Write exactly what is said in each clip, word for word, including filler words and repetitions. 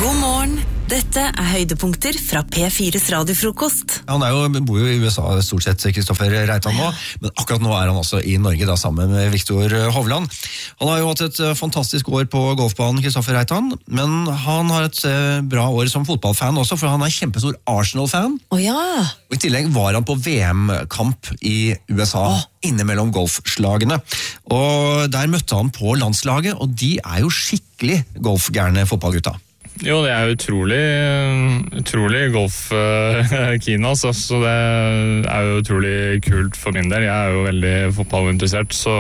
God morgen, dette er høydepunkter fra P fire's radiofrokost. Han er jo, bor jo i U S A stort sett, Kristoffer Reitan nå, men akkurat nå er han også i Norge da, sammen med Victor Hovland. Han har jo hatt et fantastisk år på golfbanen, Kristoffer Reitan, men han har et bra år som fotballfan også, for han er kjempestor Arsenal-fan. Å ja! Og i tillegg var han på V M-kamp i U S A, oh. innimellom golfslagene. Og der møtte han på landslaget, og de er jo skikkelig golfgærne fotballgutta. Jo, det er utrolig, utrolig golf-keen, altså, så det er jo utrolig kult for min del. Jeg er jo veldig fotballinteressert, så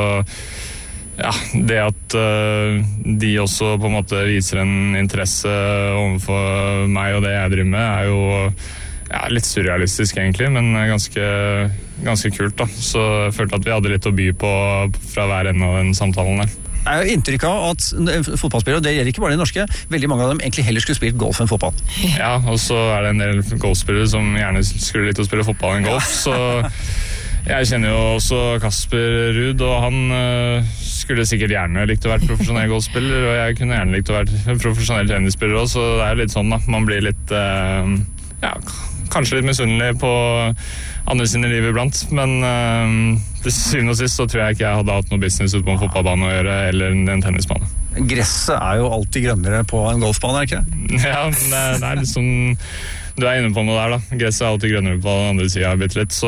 ja, det at uh, de også på en måte viser en interesse overfor meg og det jeg driver med, er jo ja, litt surrealistisk egentlig, men ganske, ganske kult da. Så jeg følte at vi hadde litt å by på fra hver ende av den samtalen der. Jeg har inntrykk av at fotballspillere, og det gjelder ikke bare de norske, veldig mange av dem egentlig heller skulle spilt golf enn fotball. Ja, og så er det en del golfspillere som gjerne skulle litt å spille fotball enn golf, så jeg kjenner jo også Kasper Ruud, og han uh, skulle sikkert gjerne likt å være profesjonell golfspiller, og jeg kunne gjerne likt å være profesjonell tennisspiller også, så det er litt sånn da, man blir litt, uh, ja, kanskje litt misunnelig på andre sine liv iblant, men uh, til syvende og sist så tror jeg ikke jeg hadde hatt noe business ut på en fotballbane å gjøre, eller en tennisbane. Gresset er jo alltid grønnere på en golfbane, er ikke det? Ja, det, det er liksom, du er inne på noe der da. Gresset er alltid grønnere på den andre siden bitte litt, så,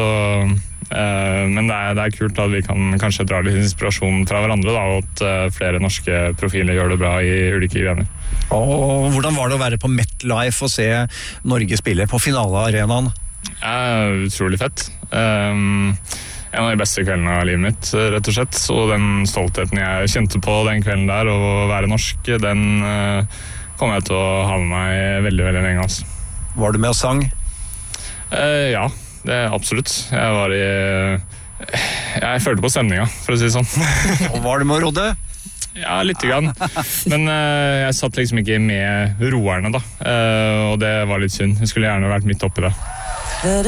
uh, men det er, det er kult at vi kan kanskje dra litt inspirasjon fra hverandre da, og at uh, flere norske profiler gjør det bra i ulike grener. Og hvordan var det å være på MetLife og se Norge spille på finalearenaen? Ja, utrolig fett. Um, en av de beste kveldene av livet mitt, rett og slett. Og den stoltheten jeg kjente på den kvelden der, og å være norsk, den uh, kommer jeg til å ha med meg veldig, veldig lenge. Altså. Var du med og sang? Uh, ja, det absolutt. Jeg var i... Uh, jeg følte på stemninga, for å si det sånn. Og var du med og rodde? Ja, litt grann. Men uh, jeg satt liksom ikke med roerne da. Uh, og det var litt synd. Jeg skulle gjerne vært midt oppi det.